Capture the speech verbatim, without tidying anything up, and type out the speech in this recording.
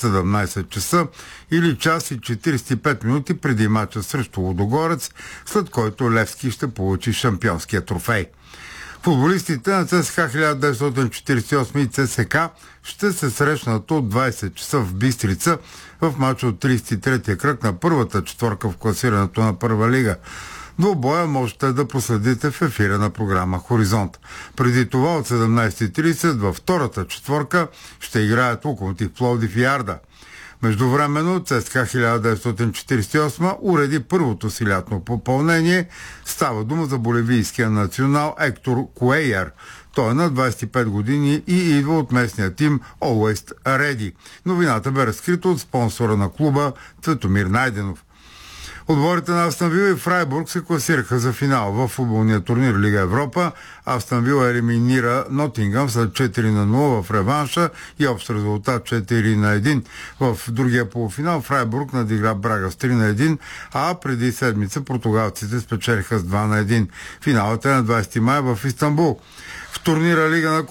седемнайсет часа или час и четирийсет и пет минути преди мача срещу Лудогорец, след който Левски ще получи шампионския трофей. Футболистите на ЦСКА хиляда деветстотин четирийсет и осем и ЦСКА ще се срещнат от двайсет часа в Бистрица в матч от трийсет и третия кръг на първата четворка в класирането на Първа лига. Двубоя можете да проследите в ефира на програма Хоризонт. Преди това от седемнайсет и трийсет във втората четворка ще играят Локомотив Пловдив и Арда. Междувременно ЦСКА хиляда деветстотин четирийсет и осем уреди първото си лятно попълнение. Става дума за боливийския национал Ектор Куейер. Той е на двайсет и пет години и идва от местния тим Always Ready. Новината бе разкрита от спонсора на клуба Цветомир Найденов. Отборите на Астън Вила и Фрайбург се класираха за финал в футболния турнир Лига Европа. Астън Вила елиминира Нотингъм след четири на нула в реванша и общ резултат четири на едно. В другия полуфинал Фрайбург надигра Брага с три на едно, а преди седмица португалците спечелиха с два на едно. Финалът е на двайсети май в Истанбул. В турнира Лига на